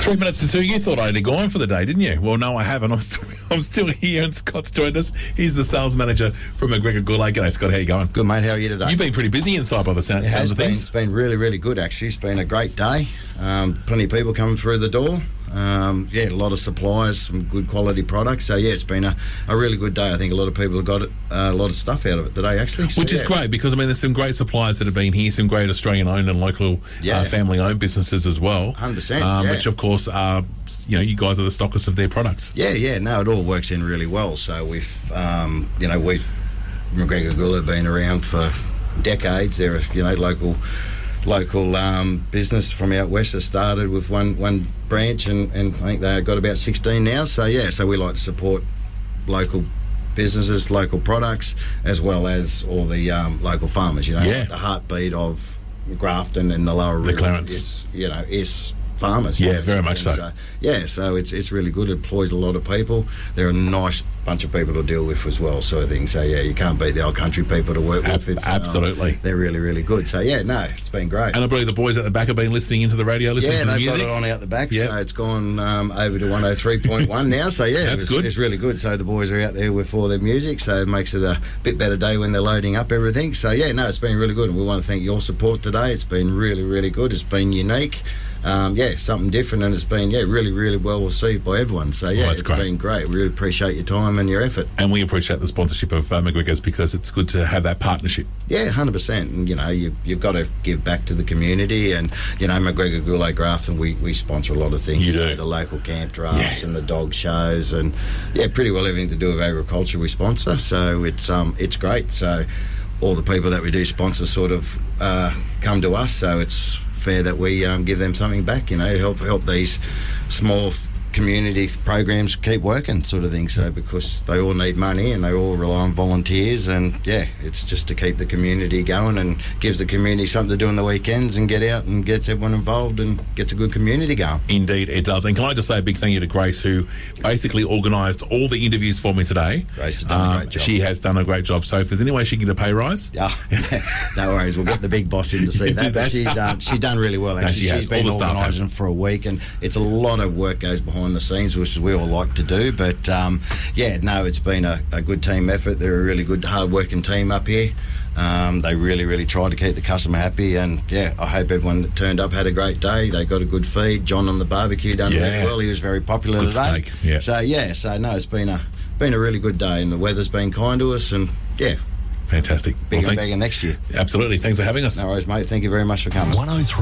3 minutes to 2. You thought I'd gone for the day, didn't you? Well, no, I haven't. I'm still here, and Scott's joined us. He's the sales manager from McGregor Goulet. G'day, Scott. How you going? Good, mate. How are you today? You've been pretty busy inside by the sounds of things. It's been really, really good, actually. It's been a great day. Plenty of people coming through the door. A lot of suppliers, some good quality products. So, it's been a really good day. I think a lot of people have got a lot of stuff out of it today, actually. So, which is great, because, there's some great suppliers that have been here, some great Australian-owned and local family-owned businesses as well. 100%, which, of course, are, you guys are the stockists of their products. No, it all works in really well. So, McGregor Goulet have been around for decades. They're a local business from out west that started with one branch, and I think they've got about 16 now. So we like to support local businesses, local products, as well as all the local farmers. The heartbeat of Grafton and the lower river, Clarence, is farmers. Very much so. So it's really good. It employs a lot of people. They're a nice bunch of people to deal with as well, sort of thing. So you can't beat the old country people to work with. It's, absolutely. They're really, really good. So it's been great. And I believe the boys at the back have been listening into the radio, listening to the music. Yeah, they've got it on out the back. So it's gone over to 103.1 now. So that's good. It's really good. So the boys are out there with all their music, so it makes it a bit better day when they're loading up everything. So it's been really good, and we want to thank your support today. It's been really, really good. It's been unique. Something different, and it's been really, really well received by everyone. So it's been great. We really appreciate your time and your effort, and we appreciate the sponsorship of McGregor's, because it's good to have that partnership. 100%. And you've got to give back to the community, and McGregor Goulet Grafton, we sponsor a lot of things. You do. The local camp drafts and the dog shows, and pretty well everything to do with agriculture we sponsor. So it's great. So all the people that we do sponsor sort of come to us, so it's fair that we give them something back, help these small community programs keep working, sort of thing. So because they all need money and they all rely on volunteers, and it's just to keep the community going and gives the community something to do on the weekends and get out and gets everyone involved and gets a good community going. Indeed it does. And can I just say a big thank you to Grace, who basically organised all the interviews for me today. Grace has done a great job. She has done a great job. So if there's any way she can get a pay rise, no worries, we'll get the big boss in to see that. But she's done really well, actually. She's been organising for a week, and it's a lot of work goes behind the scenes, which we all like to do, but it's been a good team effort. They're a really good, hard-working team up here. They really, really try to keep the customer happy, and I hope everyone that turned up had a great day. They got a good feed. John on the barbecue done really well. He was very popular good today. Steak. So it's been a really good day, and the weather's been kind to us, and fantastic. Bigger and bigger next year. Absolutely. Thanks for having us. No worries, mate. Thank you very much for coming.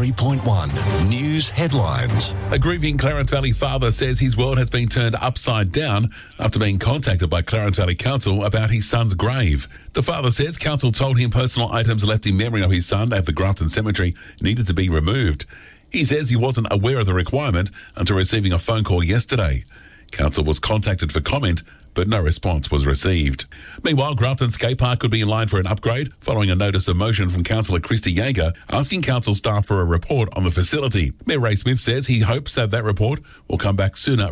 103.1 News Headlines. A grieving Clarence Valley father says his world has been turned upside down after being contacted by Clarence Valley Council about his son's grave. The father says council told him personal items left in memory of his son at the Grafton Cemetery needed to be removed. He says he wasn't aware of the requirement until receiving a phone call yesterday. Council was contacted for comment, but no response was received. Meanwhile, Grafton Skate Park could be in line for an upgrade following a notice of motion from Councillor Christy Yeager asking council staff for a report on the facility. Mayor Ray Smith says he hopes that report will come back sooner